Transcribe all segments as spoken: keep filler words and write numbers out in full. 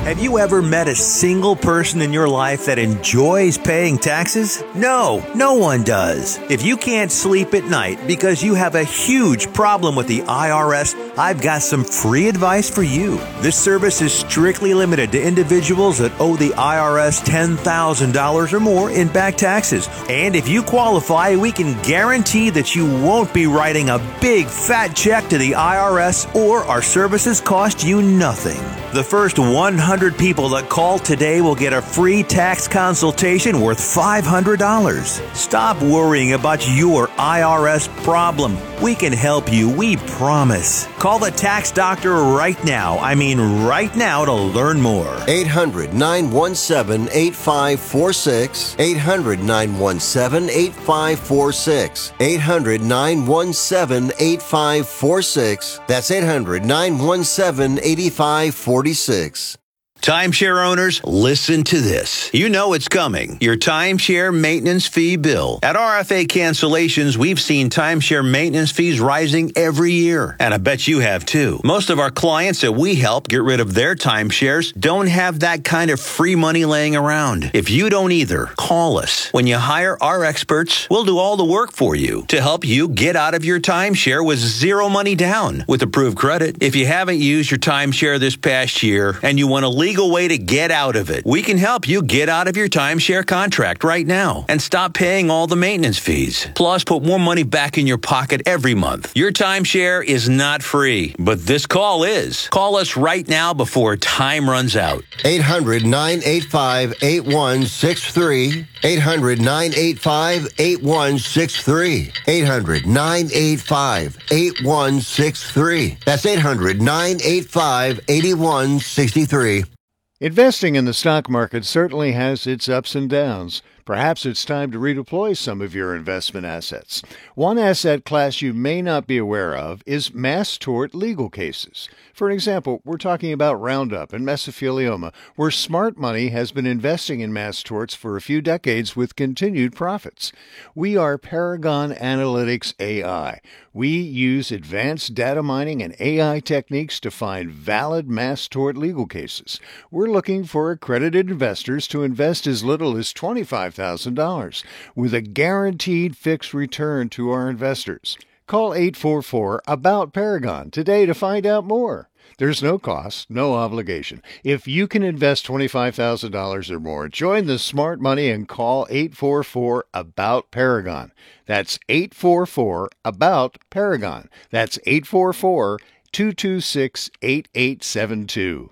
Have you ever met a single person in your life that enjoys paying taxes? No, no one does. If you can't sleep at night because you have a huge problem with the I R S, I've got some free advice for you. This service is strictly limited to individuals that owe the I R S ten thousand dollars or more in back taxes. And if you qualify, we can guarantee that you won't be writing a big fat check to the I R S, or our services cost you nothing. The first one hundred people that call today will get a free tax consultation worth five hundred dollars. Stop worrying about your I R S problem. We can help you, we promise. Call the tax doctor right now. I mean right now to learn more. eight hundred, nine one seven, eight five four six. eight hundred, nine one seven, eight five four six. eight hundred, nine one seven, eight five four six. That's eight hundred, nine one seven, eight five four six. Timeshare owners, listen to this. You know it's coming. Your timeshare maintenance fee bill. At R F A Cancellations, we've seen timeshare maintenance fees rising every year. And I bet you have too. Most of our clients that we help get rid of their timeshares don't have that kind of free money laying around. If you don't either, call us. When you hire our experts, we'll do all the work for you to help you get out of your timeshare with zero money down with approved credit. If you haven't used your timeshare this past year and you want to leave legal way to get out of it, we can help you get out of your timeshare contract right now and stop paying all the maintenance fees. Plus, put more money back in your pocket every month. Your timeshare is not free, but this call is. Call us right now before time runs out. eight hundred, nine eight five, eight one six three. eight hundred, nine eight five, eight one six three. eight hundred, nine eight five, eight one six three. That's eight hundred, nine eight five, eight one six three. Investing in the stock market certainly has its ups and downs. Perhaps it's time to redeploy some of your investment assets. One asset class you may not be aware of is mass tort legal cases. For example, we're talking about Roundup and mesothelioma, where smart money has been investing in mass torts for a few decades with continued profits. We are Paragon Analytics A I. We use advanced data mining and A I techniques to find valid mass tort legal cases. We're looking for accredited investors to invest as little as twenty-five thousand dollars with a guaranteed fixed return to our investors. Call eight four four, A B O U T, Paragon today to find out more. There's no cost, no obligation. If you can invest twenty-five thousand dollars or more, join the smart money and call eight four four, A B O U T, Paragon. That's eight four four, A B O U T, Paragon. That's eight four four, two two six, eight eight seven two.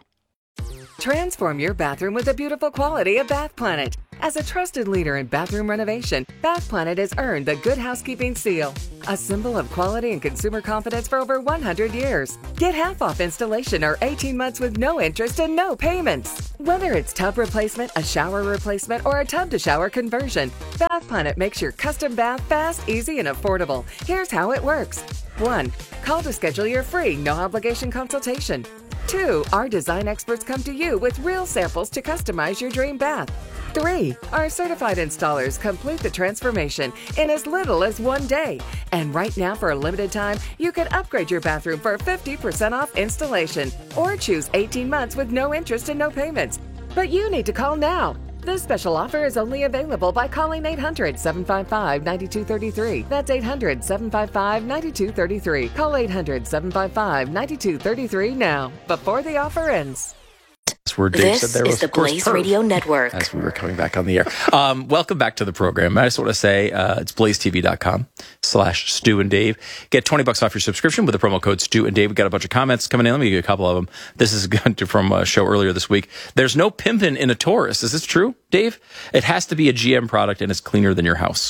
Transform your bathroom with the beautiful quality of Bath Planet. As a trusted leader in bathroom renovation, Bath Planet has earned the Good Housekeeping seal, a symbol of quality and consumer confidence for over one hundred years. Get half off installation or eighteen months with no interest and no payments. Whether it's tub replacement, a shower replacement, or a tub-to-shower conversion, Bath Planet makes your custom bath fast, easy, and affordable. Here's how it works. one. Call to schedule your free, no-obligation consultation. two. Our design experts come to you with real samples to customize your dream bath. three. Our certified installers complete the transformation in as little as one day. And right now, for a limited time, you can upgrade your bathroom for fifty percent off installation or choose eighteen months with no interest and no payments. But you need to call now. This special offer is only available by calling eight hundred, seven five five, nine two three three. That's eight hundred, seven five five, nine two three three. Call eight hundred, seven five five, nine two three three now, before the offer ends. Where Dave this said there is was the Blaze perv, Radio Network. As we were coming back on the air. Um, welcome back to the program. I just want to say uh, it's blazetv.com slash Stu and Dave. Get twenty bucks off your subscription with the promo code Stu and Dave. We've got a bunch of comments coming in. Let me give you a couple of them. This is from a show earlier this week. There's no pimpin' in a Taurus. Is this true, Dave? It has to be a G M product and it's cleaner than your house.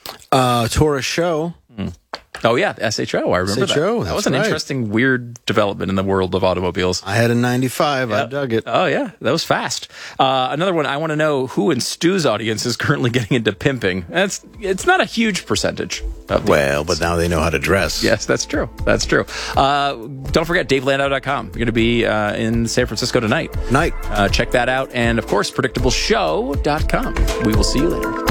Uh, Taurus show. Mm. Oh, yeah, S H O. I remember S H O, that. That was an right. interesting, weird development in the world of automobiles. I had a ninety-five. Yeah. I dug it. Oh, yeah. That was fast. Uh, another one, I want to know who in Stu's audience is currently getting into pimping. That's, it's not a huge percentage. Of well, but now they know how to dress. Yes, that's true. That's true. Uh, don't forget, dave landau dot com. You're going to be uh, in San Francisco tonight. Night. Uh, check that out. And, of course, predictable show dot com. We will see you later.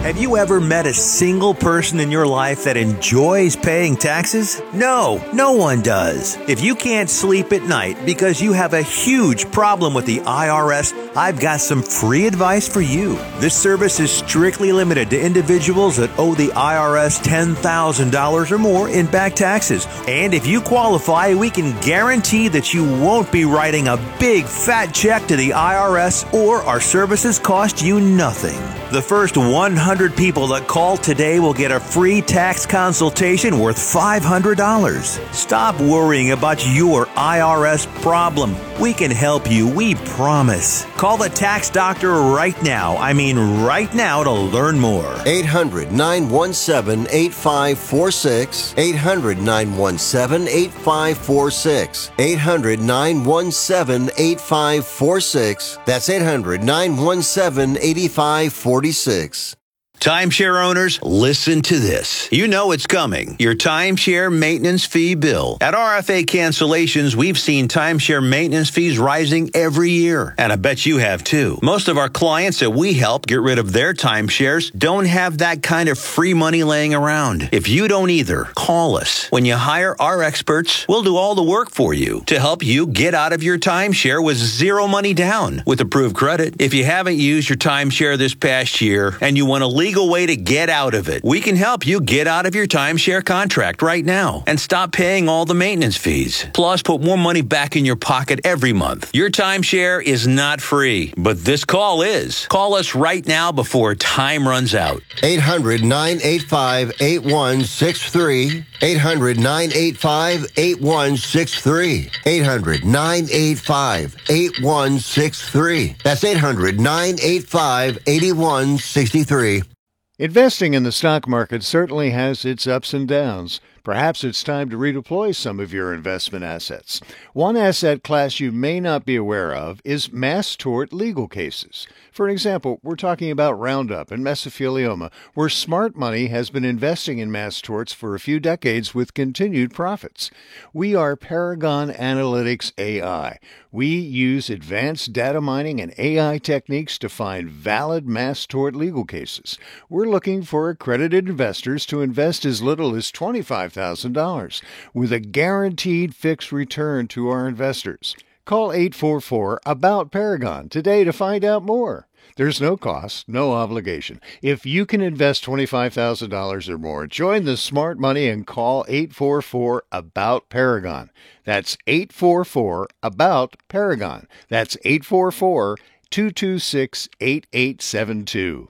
Have you ever met a single person in your life that enjoys paying taxes? No, no one does. If you can't sleep at night because you have a huge problem with the I R S, I've got some free advice for you. This service is strictly limited to individuals that owe the I R S ten thousand dollars or more in back taxes. And if you qualify, we can guarantee that you won't be writing a big fat check to the I R S, or our services cost you nothing. The first one hundred people that call today will get a free tax consultation worth five hundred dollars. Stop worrying about your I R S problem. We can help you, we promise. Call the tax doctor right now. I mean right now to learn more. eight hundred, nine one seven, eight five four six. eight hundred, nine one seven, eight five four six. eight hundred, nine one seven, eight five four six. That's eight hundred, nine one seven, eight five four six. Timeshare owners, listen to this. You know it's coming. Your timeshare maintenance fee bill. At R F A Cancellations, we've seen timeshare maintenance fees rising every year. And I bet you have too. Most of our clients that we help get rid of their timeshares don't have that kind of free money laying around. If you don't either, call us. When you hire our experts, we'll do all the work for you to help you get out of your timeshare with zero money down with approved credit. If you haven't used your timeshare this past year and you want to legal way to get out of it, we can help you get out of your timeshare contract right now and stop paying all the maintenance fees. Plus, put more money back in your pocket every month. Your timeshare is not free, but this call is. Call us right now before time runs out. eight hundred, nine eight five, eight one six three. eight hundred, nine eight five, eight one six three. eight hundred, nine eight five, eight one six three. That's eight hundred, nine eight five, eight one six three. Investing in the stock market certainly has its ups and downs. Perhaps it's time to redeploy some of your investment assets. One asset class you may not be aware of is mass tort legal cases. For example, we're talking about Roundup and mesothelioma, where smart money has been investing in mass torts for a few decades with continued profits. We are Paragon Analytics A I. We use advanced data mining and A I techniques to find valid mass tort legal cases. We're looking for accredited investors to invest as little as twenty-five thousand dollars with a guaranteed fixed return to our investors. Call eight four four, A B O U T, Paragon today to find out more. There's no cost, no obligation. If you can invest twenty-five thousand dollars or more, join the smart money and call eight four four, A B O U T, Paragon. That's eight four four, A B O U T, Paragon. That's eight four four, two two six, eight eight seven two.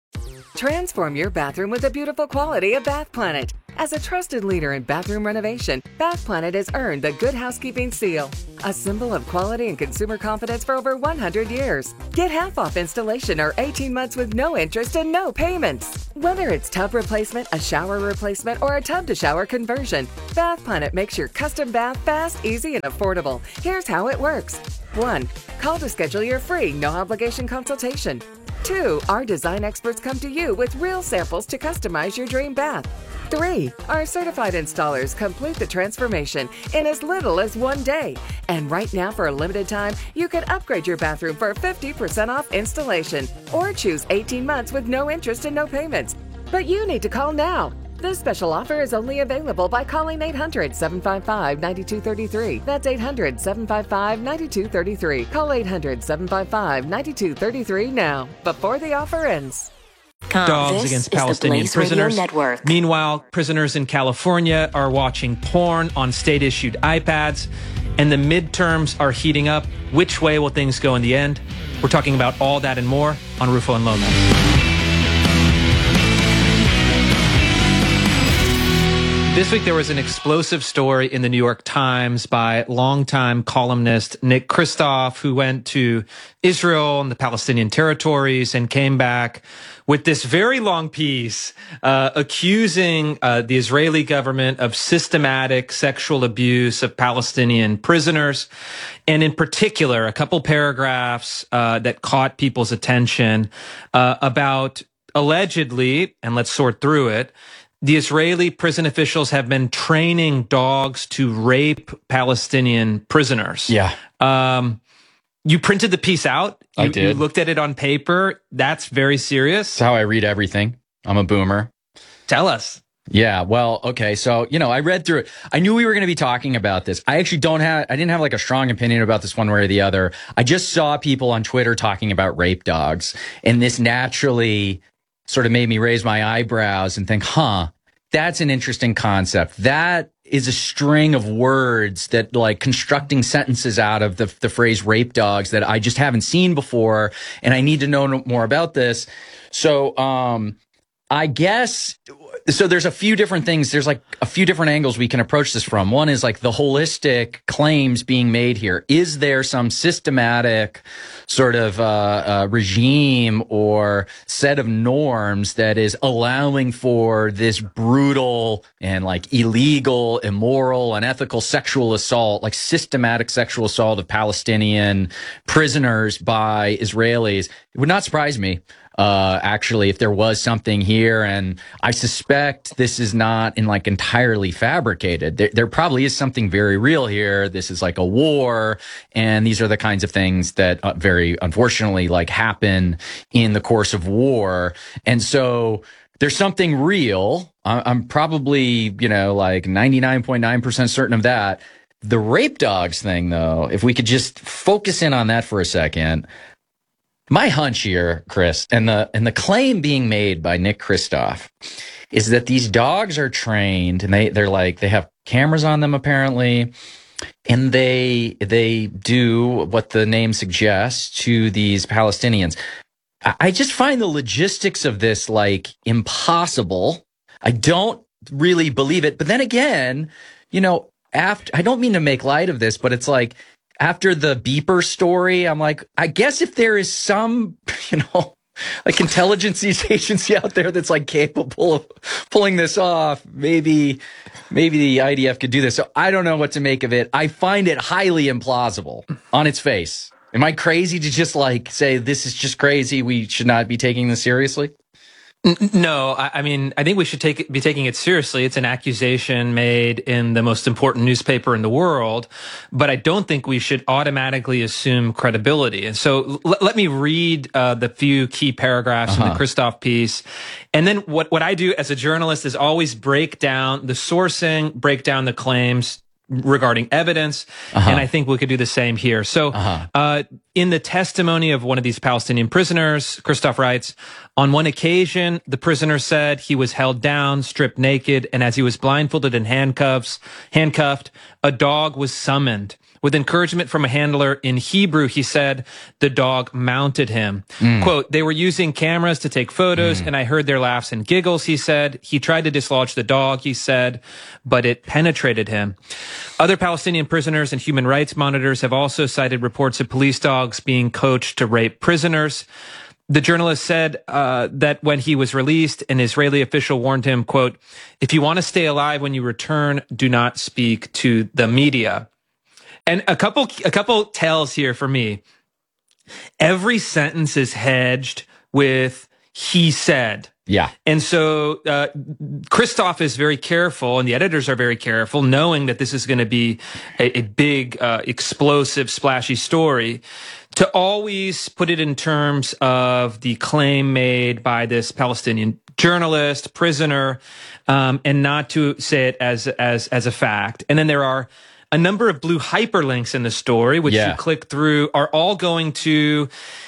Transform your bathroom with the beautiful quality of Bath Planet. As a trusted leader in bathroom renovation, Bath Planet has earned the Good Housekeeping Seal, a symbol of quality and consumer confidence for over one hundred years. Get half off installation or eighteen months with no interest and no payments. Whether it's tub replacement, a shower replacement, or a tub-to-shower conversion, Bath Planet makes your custom bath fast, easy, and affordable. Here's how it works. one. Call to schedule your free, no-obligation consultation. two. Our design experts come to you with real samples to customize your dream bath. three. Our certified installers complete the transformation in as little as one day. And right now, for a limited time, you can upgrade your bathroom for fifty percent off installation or choose eighteen months with no interest and no payments. But you need to call now. This special offer is only available by calling eight hundred, seven five five, nine two three three. That's eight hundred, seven five five, nine two three three. Call eight hundred, seven five five, nine two three three now, before the offer ends. Dogs against Palestinian prisoners. Meanwhile, prisoners in California are watching porn on state-issued iPads, and the midterms are heating up. Which way will things go in the end? We're talking about all that and more on Rufo and Lomax. This week, there was an explosive story in the New York Times by longtime columnist Nick Kristof, who went to Israel and the Palestinian territories and came back with this very long piece uh, accusing uh, the Israeli government of systematic sexual abuse of Palestinian prisoners. And in particular, a couple paragraphs uh, that caught people's attention uh, about allegedly, and let's sort through it, the Israeli prison officials have been training dogs to rape Palestinian prisoners. Yeah. Um, you printed the piece out. You, I did. You looked at it on paper. That's very serious. That's how I read everything. I'm a boomer. Tell us. Yeah, well, okay. So, you know, I read through it. I knew we were going to be talking about this. I actually don't have, I didn't have like a strong opinion about this one way or the other. I just saw people on Twitter talking about rape dogs, and this naturally sort of made me raise my eyebrows and think, huh, that's an interesting concept. That is a string of words that like constructing sentences out of the, the phrase rape dogs that I just haven't seen before. And I need to know more about this. So, um, I guess, so there's a few different things. There's like a few different angles we can approach this from. One is like the holistic claims being made here. Is there some systematic sort of uh, uh, regime or set of norms that is allowing for this brutal and like illegal, immoral, unethical sexual assault, like systematic sexual assault of Palestinian prisoners by Israelis? It would not surprise me. Uh, actually, if there was something here, and I suspect this is not in like entirely fabricated. There, there probably is something very real here. This is like a war, and these are the kinds of things that uh, very unfortunately like happen in the course of war. And so there's something real. I, I'm probably, you know, like ninety-nine point nine percent certain of that. The rape dogs thing, though, if we could just focus in on that for a second. My hunch here, Chris, and the and the claim being made by Nick Kristof is that these dogs are trained, and they they're like they have cameras on them apparently, and they they do what the name suggests to these Palestinians. I just find the logistics of this like impossible. I don't really believe it. But then again, you know, after I don't mean to make light of this, but it's like, after the beeper story, I'm like, I guess if there is some, you know, like intelligence agency out there that's like capable of pulling this off, maybe, maybe the I D F could do this. So I don't know what to make of it. I find it highly implausible on its face. Am I crazy to just like say this is just crazy? We should not be taking this seriously? No, I, I mean, I think we should take be taking it seriously. It's an accusation made in the most important newspaper in the world, but I don't think we should automatically assume credibility. And so l- let me read uh, the few key paragraphs uh-huh. in the Kristof piece. And then what, what I do as a journalist is always break down the sourcing, break down the claims regarding evidence. Uh-huh. And I think we could do the same here. So, uh-huh. uh, in the testimony of one of these Palestinian prisoners, Kristof writes, on one occasion, the prisoner said he was held down, stripped naked, and as he was blindfolded and handcuffs, handcuffed, a dog was summoned. With encouragement from a handler in Hebrew, he said the dog mounted him. Mm. Quote, they were using cameras to take photos, mm. and I heard their laughs and giggles, he said. He tried to dislodge the dog, he said, but it penetrated him. Other Palestinian prisoners and human rights monitors have also cited reports of police dogs being coached to rape prisoners. The journalist said uh, that when he was released, an Israeli official warned him, quote, if you want to stay alive when you return, do not speak to the media. And a couple, a couple tells here for me. Every sentence is hedged with he said. Yeah. And so uh, Kristof is very careful, and the editors are very careful, knowing that this is going to be a, a big, uh, explosive, splashy story, to always put it in terms of the claim made by this Palestinian journalist, prisoner, um, and not to say it as as as a fact. And then there are a number of blue hyperlinks in the story, which yeah. you click through, are all going to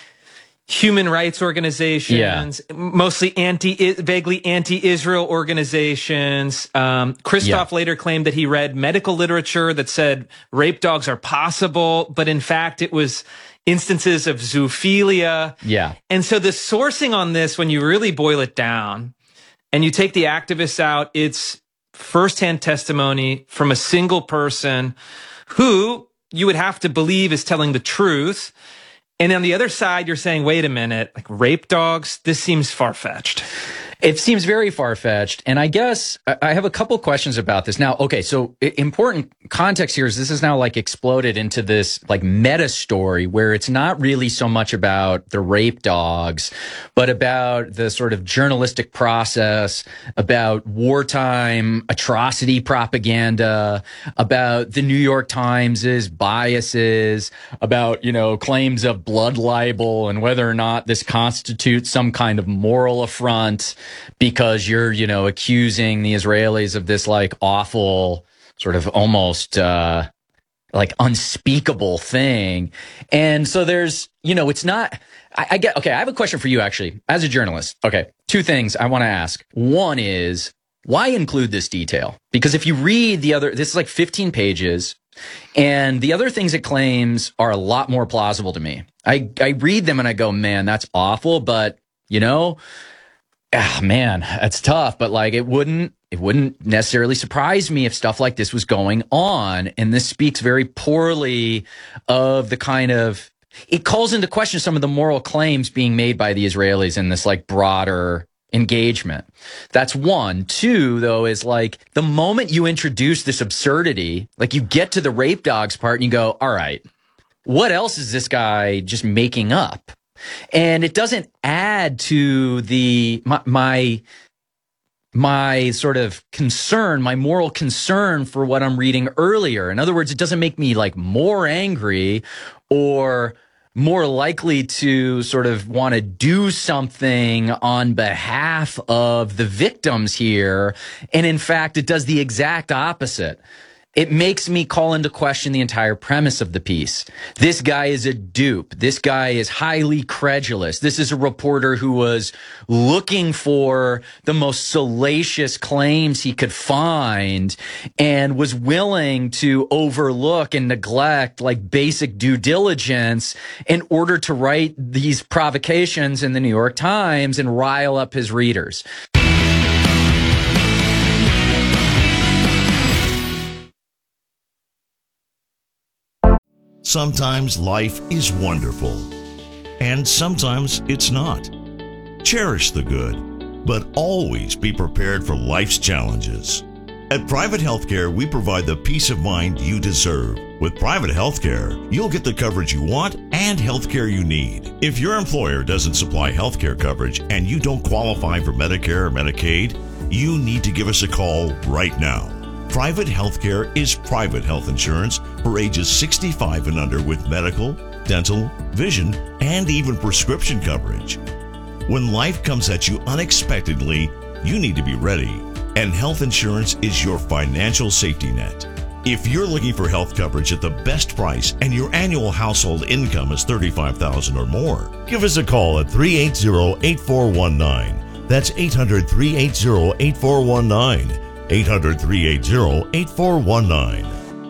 human rights organizations, yeah. mostly anti, vaguely anti-Israel organizations. Um, Kristof yeah. later claimed that he read medical literature that said rape dogs are possible, but in fact it was instances of zoophilia. Yeah. And so the sourcing on this, when you really boil it down and you take the activists out, it's firsthand testimony from a single person who you would have to believe is telling the truth. And on the other side, you're saying, wait a minute, like rape dogs, this seems far-fetched. It seems very far-fetched. And I guess I have a couple questions about this. Now, okay, so important context here is this is now like exploded into this like meta story where it's not really so much about the rape dogs, but about the sort of journalistic process, about wartime atrocity propaganda, about the New York Times's biases, about, you know, claims of blood libel and whether or not this constitutes some kind of moral affront. because you're, you know, accusing the Israelis of this like awful sort of almost, uh, like unspeakable thing. And so there's, you know, it's not, I, I get, okay, I have a question for you actually, as a journalist. Okay. Two things I want to ask. One is, why include this detail? Because if you read the other, this is like fifteen pages, and the other things it claims are a lot more plausible to me. I, I read them and I go, man, that's awful. But, you know, ah, man, that's tough. But like, it wouldn't, it wouldn't necessarily surprise me if stuff like this was going on. And this speaks very poorly of the kind of, it calls into question some of the moral claims being made by the Israelis in this like broader engagement. That's one. Two, though, is like the moment you introduce this absurdity, like you get to the rape dogs part and you go, all right, what else is this guy just making up? And it doesn't add to the, my, my, my sort of concern, my moral concern for what I'm reading earlier. In other words, it doesn't make me like more angry or more likely to sort of want to do something on behalf of the victims here. And in fact, it does the exact opposite. It makes me call into question the entire premise of the piece. This guy is a dupe. This guy is highly credulous. This is a reporter who was looking for the most salacious claims he could find and was willing to overlook and neglect like basic due diligence in order to write these provocations in the New York Times and rile up his readers. Sometimes life is wonderful, and sometimes it's not. Cherish the good, but always be prepared for life's challenges. At Private Healthcare, we provide the peace of mind you deserve. With Private Healthcare, you'll get the coverage you want and healthcare you need. If your employer doesn't supply healthcare coverage and you don't qualify for Medicare or Medicaid, you need to give us a call right now. Private Healthcare is private health insurance for ages sixty-five and under with medical, dental, vision, and even prescription coverage. When life comes at you unexpectedly, you need to be ready, and health insurance is your financial safety net. If you're looking for health coverage at the best price and your annual household income is thirty-five thousand dollars or more, give us a call at three eight zero, eight four one nine. That's eight hundred, three eight zero, eight four one nine. eight hundred, three eight zero, eight four one nine.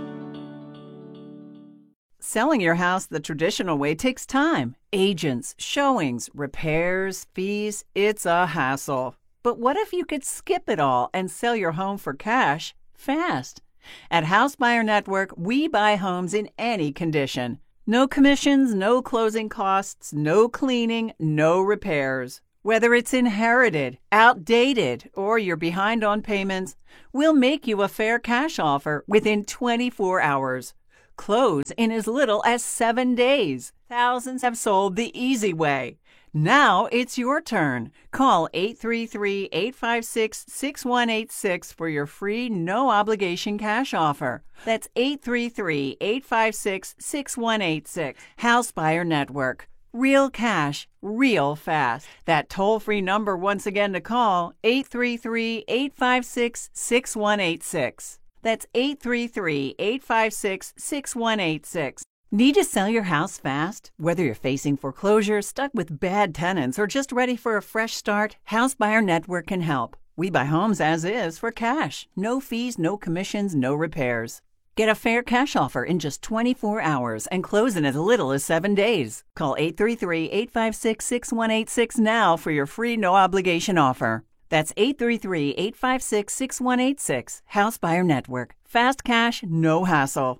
Selling your house the traditional way takes time. Agents, showings, repairs, fees. It's a hassle. But what if you could skip it all and sell your home for cash fast? At House Buyer Network, we buy homes in any condition. No commissions, no closing costs, no cleaning, no repairs. Whether it's inherited, outdated, or you're behind on payments, we'll make you a fair cash offer within twenty-four hours. Close in as little as seven days. Thousands have sold the easy way. Now it's your turn. Call eight three three, eight five six, six one eight six for your free no-obligation cash offer. That's eight three three, eight five six, six one eight six. House Buyer Network. Real cash, real fast. That toll-free number once again to call, eight three three, eight five six, six one eight six. That's eight three three, eight five six, six one eight six. Need to sell your house fast? Whether you're facing foreclosure, stuck with bad tenants, or just ready for a fresh start, House Buyer Network can help. We buy homes as is for cash. No fees, no commissions, no repairs. Get a fair cash offer in just twenty-four hours and close in as little as seven days. Call eight three three, eight five six, six one eight six now for your free no-obligation offer. That's eight three three, eight five six, six one eight six. House Buyer Network. Fast cash, no hassle.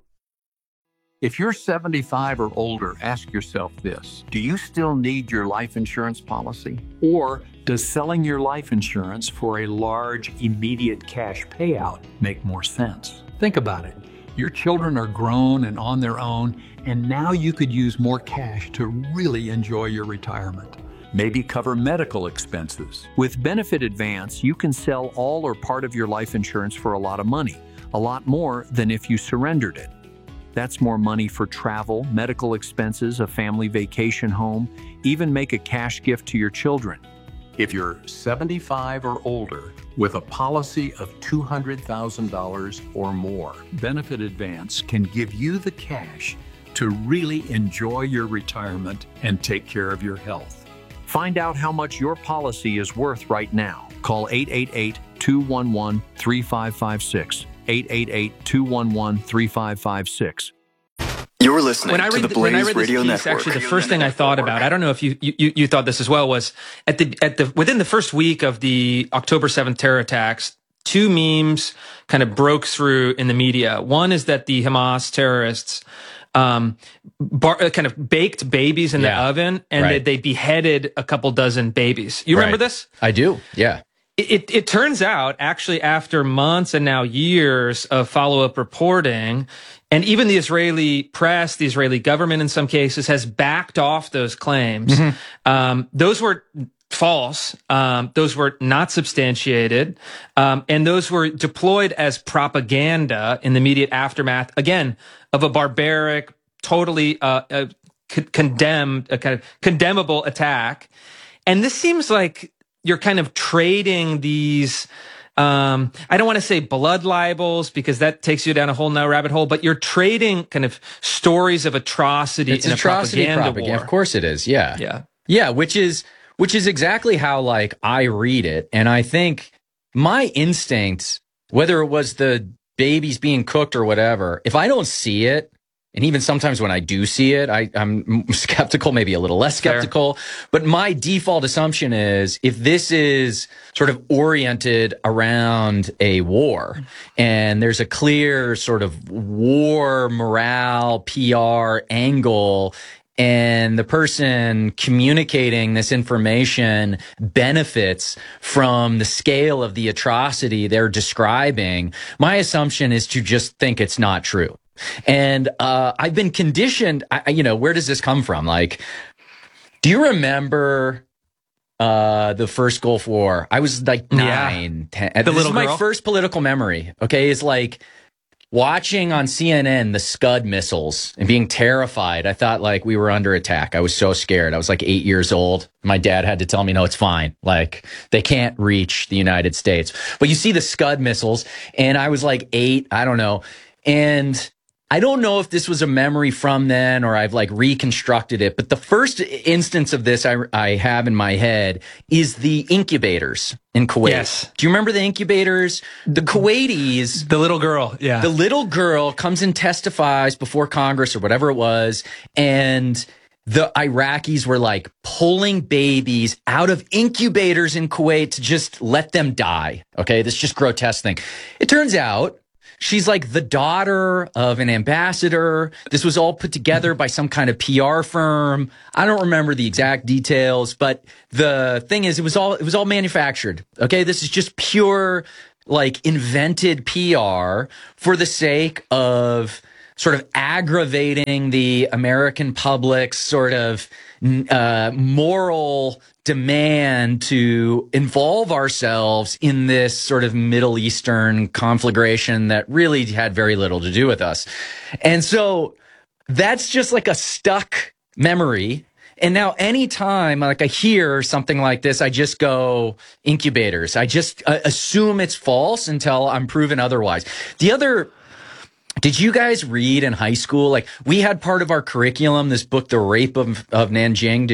If you're seventy-five or older, ask yourself this. Do you still need your life insurance policy? Or does selling your life insurance for a large, immediate cash payout make more sense? Think about it. Your children are grown and on their own, and now you could use more cash to really enjoy your retirement. Maybe cover medical expenses. With Benefit Advance, you can sell all or part of your life insurance for a lot of money, a lot more than if you surrendered it. That's more money for travel, medical expenses, a family vacation home, even make a cash gift to your children. If you're seventy-five or older with a policy of two hundred thousand dollars or more, Benefit Advance can give you the cash to really enjoy your retirement and take care of your health. Find out how much your policy is worth right now. Call eight eight eight, two one one, three five five six. eight eight eight, two one one, three five five six. You're listening when I to read the the, when I Blaze read this Radio piece, Network. actually, the first thing I thought about, I don't know if you, you you thought this as well, was at the at the within the first week of the October seventh terror attacks, two memes kind of broke through in the media. One is that the Hamas terrorists um, bar, uh, kind of baked babies in Yeah. the oven, and Right. they, they beheaded a couple dozen babies. You remember Right. this? I do. Yeah. It, it, it turns out, actually, after months and now years of follow-up reporting, and even the Israeli press, the Israeli government in some cases, has backed off those claims. Mm-hmm. Um, those were false. Um, those were not substantiated. Um, and those were deployed as propaganda in the immediate aftermath, again, of a barbaric, totally uh, uh, c- condemned, a kind of condemnable attack. And this seems like you're kind of trading these, um, I don't want to say blood libels because that takes you down a whole nother rabbit hole, but you're trading kind of stories of atrocity It's in atrocity a propaganda propaganda. war. Of course it is. Yeah. Yeah. Yeah. Which is, which is exactly how like I read it. And I think my instincts, whether it was the babies being cooked or whatever, if I don't see it, and even sometimes when I do see it, I, I'm skeptical, maybe a little less skeptical. Fair. But my default assumption is if this is sort of oriented around a war and there's a clear sort of war morale, P R angle, and the person communicating this information benefits from the scale of the atrocity they're describing, my assumption is to just think it's not true. And uh, I've been conditioned, I, you know, where does this come from? Like, do you remember uh, the first Gulf War? I was like nine, yeah. ten. The this little is my girl? first political memory, okay? It's like watching on C N N the Scud missiles and being terrified. I thought like we were under attack. I was so scared. I was like eight years old. My dad had to tell me, no, it's fine. Like they can't reach the United States. But you see the Scud missiles and I was like eight, I don't know. And I don't know if this was a memory from then or I've like reconstructed it, but the first instance of this I, I have in my head is the incubators in Kuwait. Yes. Do you remember the incubators? The Kuwaitis. The little girl. Yeah. The little girl comes and testifies before Congress or whatever it was. And the Iraqis were like pulling babies out of incubators in Kuwait to just let them die. Okay. This just grotesque thing. It turns out she's like the daughter of an ambassador. This was all put together by some kind of P R firm. I don't remember the exact details, but the thing is, it was all, it was all manufactured. Okay. This is just pure, like invented P R for the sake of sort of aggravating the American public's sort of uh, moral demand to involve ourselves in this sort of Middle Eastern conflagration that really had very little to do with us. And so that's just like a stuck memory. And now anytime like I hear something like this, I just go incubators. I just uh, assume it's false until I'm proven otherwise. The other Did you guys read in high school? Like we had part of our curriculum, this book, The Rape of, of Nanjing.